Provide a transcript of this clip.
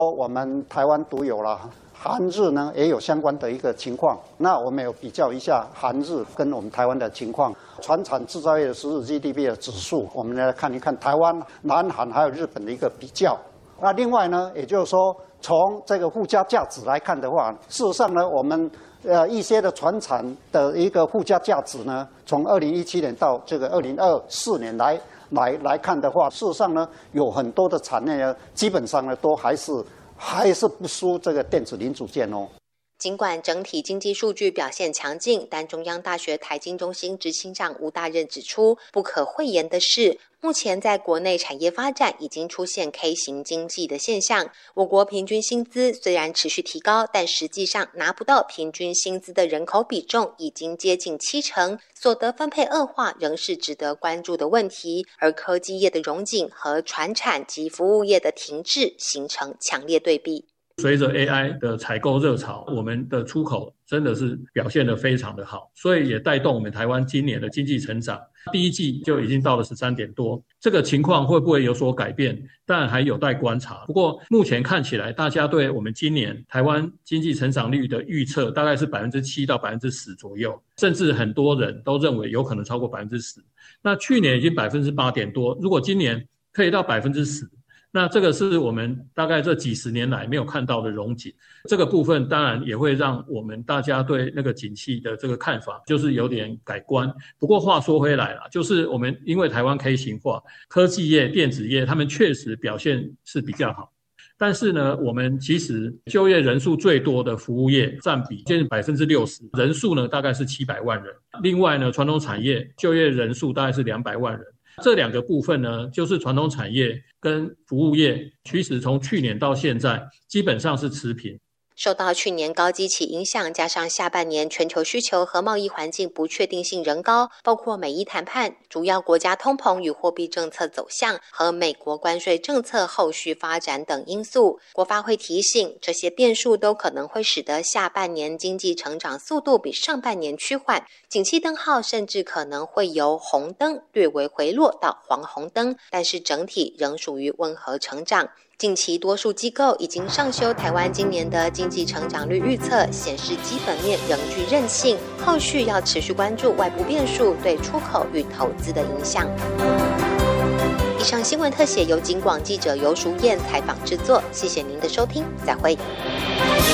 我们台湾独有了，韩日呢也有相关的一个情况。那我们有比较一下韩日跟我们台湾的情况，传产制造业的10日 GDP 的指数，我们来看一看台湾、南韩还有日本的一个比较。那另外呢，也就是说，从这个附加价值来看的话，事实上呢，我们一些的传产的一个附加价值呢，从2017年到这个2024年来看的话，事实上呢，有很多的产业呢，基本上呢都还是不输这个电子零组件哦。 尽管整体经济数据表现强劲，但中央大学台经中心执行长吴大任指出，不可讳言的是，目前在国内产业发展已经出现 K 型经济的现象。我国平均薪资虽然持续提高，但实际上拿不到平均薪资的人口比重已经接近70%，所得分配恶化仍是值得关注的问题。而科技业的荣景和传产及服务业的停滞形成强烈对比。 随着 AI 的采购热潮，我们的出口真的是表现得非常的好，所以也带动我们台湾今年的经济成长，第一季就已经到了13点多。这个情况会不会有所改变？当然还有待观察。不过目前看起来，大家对我们今年台湾经济成长率的预测大概是7%到10%左右，甚至很多人都认为有可能超过10%。那去年已经8%点多，如果今年可以到10%。那这个是我们大概这几十年来没有看到的荣景，这个部分当然也会让我们大家对那个景气的这个看法就是有点改观。不过话说回来啦，就是我们因为台湾 K 型化，科技业、电子业他们确实表现是比较好，但是呢，我们其实就业人数最多的服务业占比接近60%，人数呢大概是700万人。另外呢，传统产业就业人数大概是200万人。这两个部分呢，就是传统产业跟服务业，其实从去年到现在基本上是持平。 受到去年高基期影响，加上下半年全球需求和贸易环境不确定性仍高，包括美伊谈判、主要国家通膨与货币政策走向和美国关税政策后续发展等因素。国发会提醒，这些变数都可能会使得下半年经济成长速度比上半年趋缓，景气灯号甚至可能会由红灯略微回落到黄红灯，但是整体仍属于温和成长。近期多数机构已经上修台湾今年的经济成长率预测，显示基本面仍具韧性，后续要持续关注外部变数对出口与投资的影响。以上新闻特写由警广记者游淑燕采访制作，谢谢您的收听，再会。